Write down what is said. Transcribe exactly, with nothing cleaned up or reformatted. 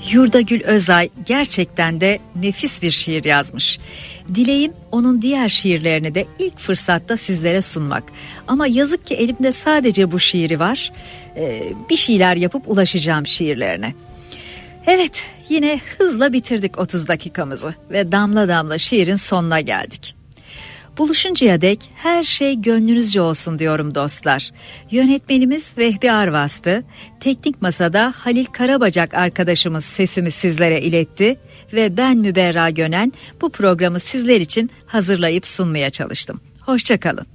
Yurdagül Özay gerçekten de nefis bir şiir yazmış. Dileğim onun diğer şiirlerini de ilk fırsatta sizlere sunmak. Ama yazık ki elimde sadece bu şiiri var. Ee, bir şeyler yapıp ulaşacağım şiirlerine. Evet, yine hızla bitirdik otuz dakikamızı ve damla damla şiirin sonuna geldik. Buluşuncaya dek her şey gönlünüzce olsun diyorum dostlar. Yönetmenimiz Vehbi Arvastı, teknik masada Halil Karabacak arkadaşımız sesimi sizlere iletti ve ben Müberra Gönen bu programı sizler için hazırlayıp sunmaya çalıştım. Hoşça kalın.